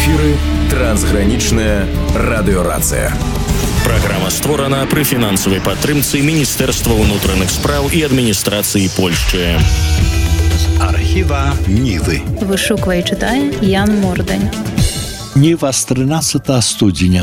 эфіры трансгранічная радыёрацыя. Праграма створана пры фінансавай падтрымцы Міністэрства ўнутраных спраў і адміністрацыі Польшчы. З архіва Нівы. Вышуквае і чытае Ян Мордань. Ніва з 13 студзеня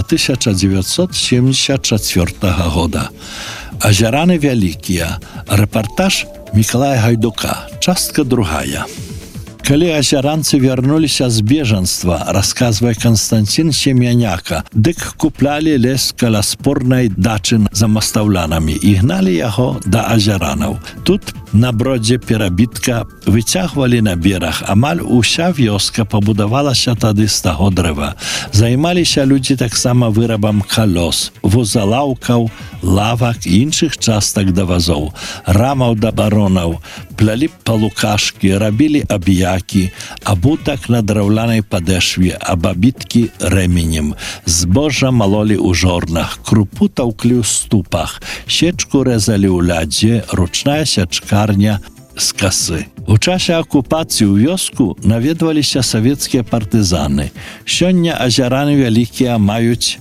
1974 года. Азяраны вялікія. Рэпартаж Мікалая Гайдука. Частка другая. Калі азяранцы вярнуліся з бежанства, расказвае Константин Семяняка, дык куплялі лес каля спорнай дачы за мастаўлянамі і гналі яго да азяранаў. Тут на бродзе перабітка выцягвалі на бераг. Амаль уся вёска пабудавалася тады з таго дрэва. Займаліся людзі таксама вырабам калёс, вузалаўкаў, лавак і іншых частак да вазоў, рамаў да баронаў, плялі палукашкі, рабілі аб'які, абутак на драўлянай падэшве, абабіткі рэменем. Збожжа малолі ў жорнах, крупу таўклі ў ступах, сечку рэзалі ў лядзе, ручная сячкарня з касы. У часе акупацыі ў вёску наведваліся савецкія партызаны. Сёння азяраны вялікія маюць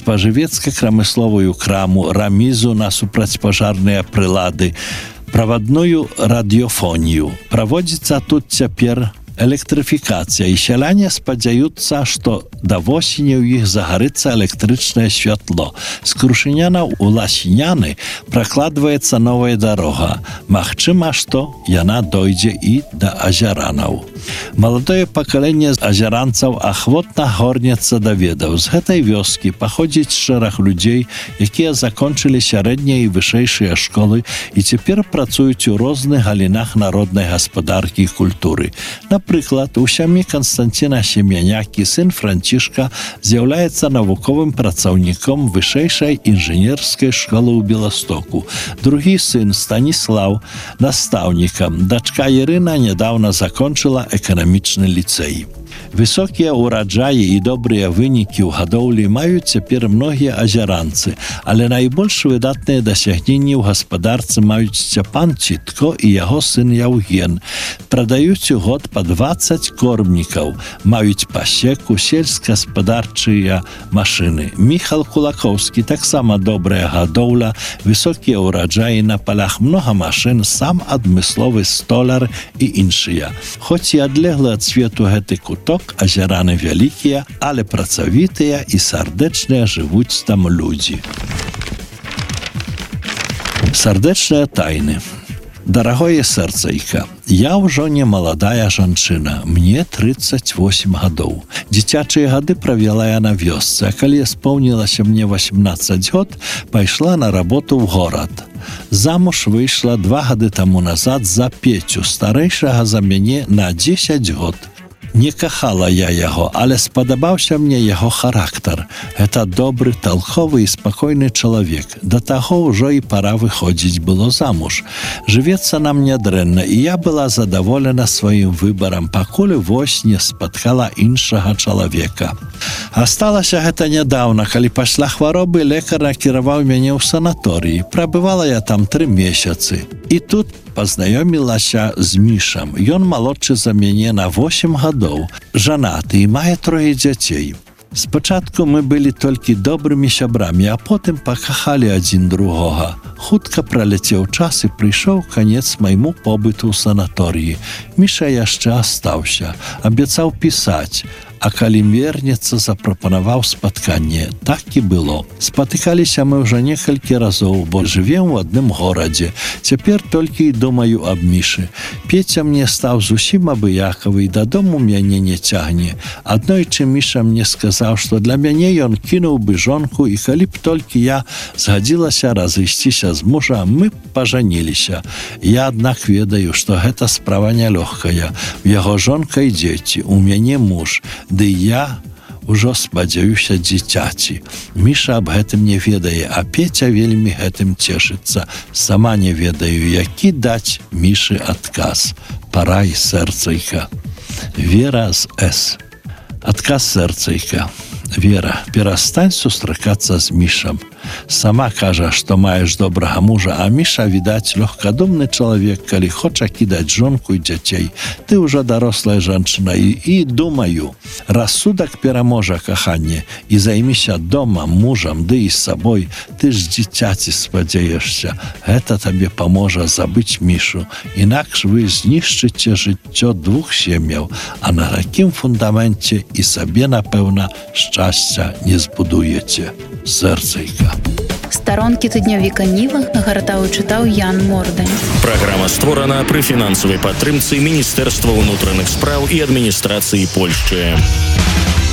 спажывецка-крамысловую краму, рамізу на супрацьпажарныя прылады, правадную радыёфонію. Праводзіцца тут цяпер электрыфікацыя, і сяляне спадзяюцца, што да восені ў іх загарыцца электрычнае святло. З Крушыняна ў Ласіняны пракладваецца новая дарога. Магчыма, што яна дойдзе і да азяранаў. Маладое пакаленне азяранцаў ахвотна горнецца да ведаў. З гэтай вёскі паходзіць шэраг людзей, якія закончылі сярэднія і вышэйшыя школы і цяпер працуюць у розных галінах народнай гаспадаркі і культуры. Напрыклад, у сям'і Константина Семянякі сын Францішка з'яўляецца навуковым працаўніком вышэйшай інжынерскай школы ў Беластоку. Другі сын Станіслав настаўнікам. Дачка Ірына нядаўна закончыла эканамічны ліцэй. Высокія ўраджаі і добрыя вынікі ў гадоўлі маюць цяпер многія азяранцы, але найбольш выдатныя дасягненні ў гаспадарцы маюць Сцяпан Цітко і яго сын Яўген. Прадаюць у год па 20 кормнікаў, маюць пасеку, сельскагаспадарчыя машыны. Міхал Кулакоўскі таксама добрая гадоўля, высокія ўраджаі на палях, многа машын, сам адмысловы столяр і іншыя. Хоць і адлеглы ад свету гэты куток, азяраны вялікія, але працавітыя і сардэчныя жывуць там людзі. Сардэчныя тайны. Дарагое сэрцайка, я ўжо не маладая жанчына, мне 38 гадоў. Дзіцячыя гады правяла я на вёсцы, а калі споўнілася мне 18 год, пайшла на работу ў горад. Замуж выйшла 2 гады таму назад за Пецю, старэйшага за мяне на 10 год. Не кахала я яго, але спадабаўся мне яго характар. Гэта добры, талковы і спакойны чалавек. Да таго ўжо і пара выходзіць было замуж. Жывецца нам нядрэнна, і я была задаволена сваім выбарам, пакуль вось не спаткала іншага чалавека. Асталася гэта нядаўна, калі пасля хваробы лекар накіраваў мяне ў санаторыі. Прабывала я там 3 месяцы. І тут пазнаёмілася з Мішам. Ён малодшы за мяне на 8 гадоў, жанаты і мае 3 дзяцей. Спачатку мы былі толькі добрымі сябрамі, а потым пакахалі адзін другога. Хутка праляцеў час і прыйшоў канец майму побыту ў санаторыі. Міша яшчэ астаўся, абяцаў пісаць, а калі вернецца, запрапанаваў спатканне. Так і было. Спатыкаліся мы ўжо некалькі разоў, бо жывем у адным горадзе. Цяпер толькі і думаю аб Мішы. Пеця мне стаў зусім абыякавы, і дадому мяне не цягне. Аднойчы Міша мне сказаў, што для мяне ён кінуў бы жонку, і калі б толькі я згадзілася разысціся з мужа, мы пажаніліся. Я, аднак, ведаю, што гэта справа нялёгкая. У яго жонка і дзеці, у мяне муж. Ды я ўжо спадзяюся дзіцяці. Міша аб гэтым не ведае, а Пеця вельмі гэтым цешыцца. Сама не ведаю, які даць Мішы адказ. Парай, сэрцайка. Вера з С. Адказ сэрцайка. Вера, перастань сустракацца з Мішам. Сама кажа, што маеш добрага мужа, а Міша, відаць, лёгкадумны чалавек, калі хоча кідаць жонку і дзяцей. Ты ўжо дарослая жанчына і думаю, рассудак пераможа каханне і займіся домам, мужам, ды і сабой. Ты ж дзіцяці спадзяешся. Гэта табе паможа забыць Мішу. Інакш вы знішчыце жыццё двух сем'яў, а на такім фундаменце і сабе, напэўна, шчасця не збудуеце. Сэрцайка. Старонкі тыднёвіка Ніва нагартаў і чытаў Ян Мордань. Праграма створана пры фінансавай падтрымцы Міністэрства ўнутраных спраў і адміністрацыі Польшчы.